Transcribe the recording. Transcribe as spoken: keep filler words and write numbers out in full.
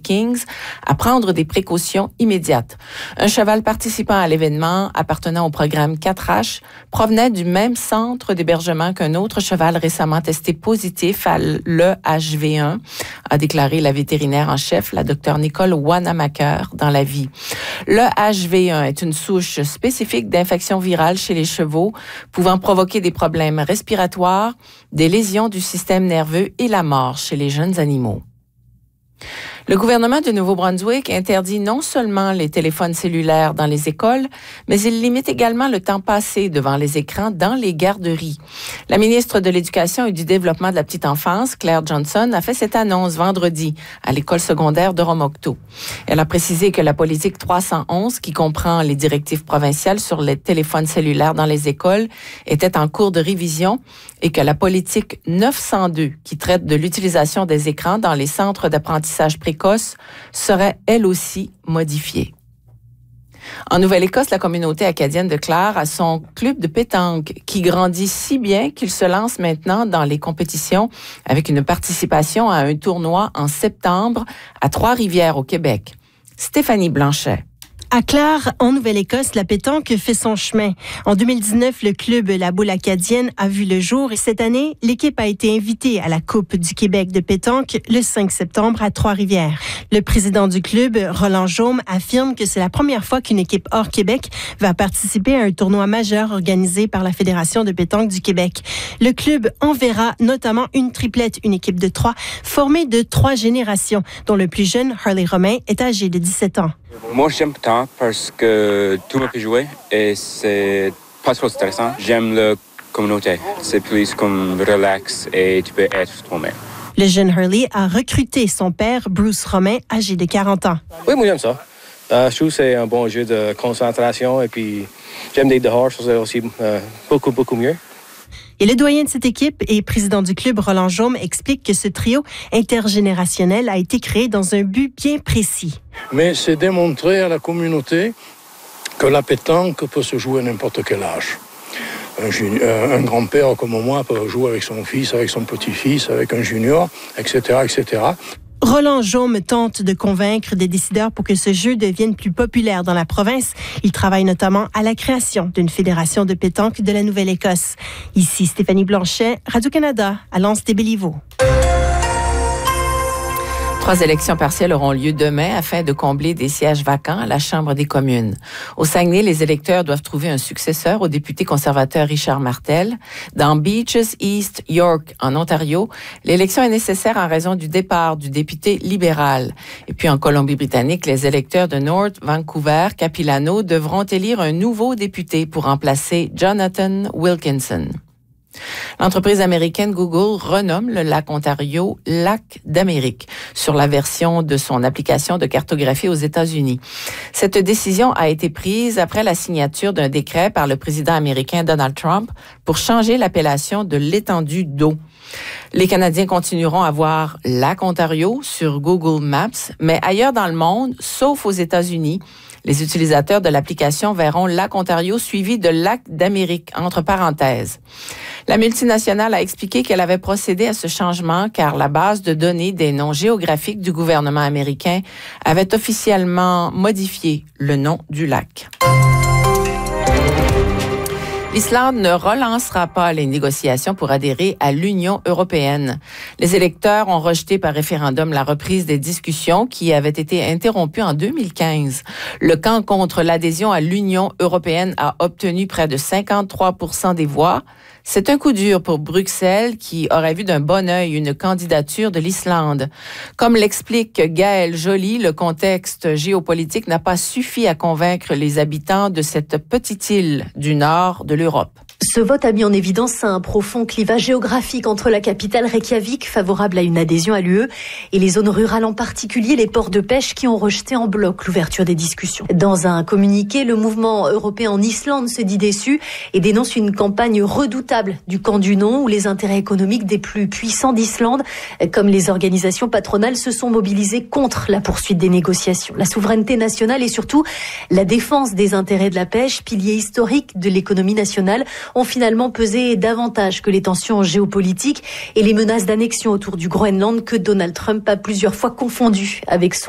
Kings à prendre des précautions immédiates. Un cheval participant à l'événement, appartenant au programme quatre H, provenait du même centre d'hébergement qu'un autre cheval récemment testé positif à l'E H V un, a déclaré la vétérinaire en chef, la docteure Nicole Wanamaker, dans La Vie. Le H V un est une souche spécifique d'infection virale chez les chevaux, pouvant provoquer des problèmes respiratoires, des lésions du système nerveux et la mort chez les jeunes animaux. Le gouvernement du Nouveau-Brunswick interdit non seulement les téléphones cellulaires dans les écoles, mais il limite également le temps passé devant les écrans dans les garderies. La ministre de l'Éducation et du Développement de la petite enfance, Claire Johnson, a fait cette annonce vendredi à l'école secondaire de Romocto. Elle a précisé que la politique trois cent onze, qui comprend les directives provinciales sur les téléphones cellulaires dans les écoles, était en cours de révision et que la politique neuf cent deux, qui traite de l'utilisation des écrans dans les centres d'apprentissage précoce, serait elle aussi modifiée. En Nouvelle-Écosse, la communauté acadienne de Clare a son club de pétanque qui grandit si bien qu'il se lance maintenant dans les compétitions avec une participation à un tournoi en septembre à Trois-Rivières au Québec. Stéphanie Blanchet. À Clare, en Nouvelle-Écosse, la pétanque fait son chemin. En deux mille dix-neuf, le club La Boule acadienne a vu le jour et cette année, l'équipe a été invitée à la Coupe du Québec de pétanque le cinq septembre à Trois-Rivières. Le président du club, Roland Jaume, affirme que c'est la première fois qu'une équipe hors Québec va participer à un tournoi majeur organisé par la Fédération de pétanque du Québec. Le club enverra notamment une triplette, une équipe de trois, formée de trois générations, dont le plus jeune, Harley Romain, est âgé de dix-sept ans. Moi, j'aime pétanque parce que tout le monde peut jouer et c'est pas trop stressant. J'aime la communauté. C'est plus comme relax et tu peux être toi-même. Le jeune Hurley a recruté son père, Bruce Romain, âgé de quarante ans. Oui, moi, j'aime ça. Euh, je trouve que c'est un bon jeu de concentration et puis j'aime d'être dehors, je trouve ça aussi euh, beaucoup, beaucoup mieux. Et le doyen de cette équipe et président du club, Roland Jaume, explique que ce trio intergénérationnel a été créé dans un but bien précis. Mais c'est démontrer à la communauté que la pétanque peut se jouer à n'importe quel âge. Un, junior, un grand-père comme moi peut jouer avec son fils, avec son petit-fils, avec un junior, et cetera, et cetera. Roland Jaume tente de convaincre des décideurs pour que ce jeu devienne plus populaire dans la province. Il travaille notamment à la création d'une fédération de pétanque de la Nouvelle-Écosse. Ici Stéphanie Blanchet, Radio-Canada, à Lens-des-Béliveau. Trois élections partielles auront lieu demain afin de combler des sièges vacants à la Chambre des communes. Au Saguenay, les électeurs doivent trouver un successeur au député conservateur Richard Martel. Dans Beaches, East York, en Ontario, l'élection est nécessaire en raison du départ du député libéral. Et puis en Colombie-Britannique, les électeurs de North Vancouver, Capilano, devront élire un nouveau député pour remplacer Jonathan Wilkinson. L'entreprise américaine Google renomme le lac Ontario Lac d'Amérique sur la version de son application de cartographie aux États-Unis. Cette décision a été prise après la signature d'un décret par le président américain Donald Trump pour changer l'appellation de l'étendue d'eau. Les Canadiens continueront à voir Lac Ontario sur Google Maps, mais ailleurs dans le monde, sauf aux États-Unis, les utilisateurs de l'application verront Lac Ontario suivi de Lac d'Amérique, entre parenthèses. La multinationale a expliqué qu'elle avait procédé à ce changement car la base de données des noms géographiques du gouvernement américain avait officiellement modifié le nom du lac. L'Islande ne relancera pas les négociations pour adhérer à l'Union européenne. Les électeurs ont rejeté par référendum la reprise des discussions qui avaient été interrompues en deux mille quinze. Le camp contre l'adhésion à l'Union européenne a obtenu près de cinquante-trois pour cent des voix. C'est un coup dur pour Bruxelles qui aurait vu d'un bon œil une candidature de l'Islande. Comme l'explique Gaël Joly, le contexte géopolitique n'a pas suffi à convaincre les habitants de cette petite île du nord de l'Europe. Ce vote a mis en évidence un profond clivage géographique entre la capitale Reykjavik, favorable à une adhésion à l'U E, et les zones rurales, en particulier les ports de pêche qui ont rejeté en bloc l'ouverture des discussions. Dans un communiqué, le mouvement européen en Islande se dit déçu et dénonce une campagne redoutable du camp du non, où les intérêts économiques des plus puissants d'Islande, comme les organisations patronales, se sont mobilisés contre la poursuite des négociations. La souveraineté nationale et surtout la défense des intérêts de la pêche, pilier historique de l'économie nationale, ont finalement pesé davantage que les tensions géopolitiques et les menaces d'annexion autour du Groenland que Donald Trump a plusieurs fois confondues avec son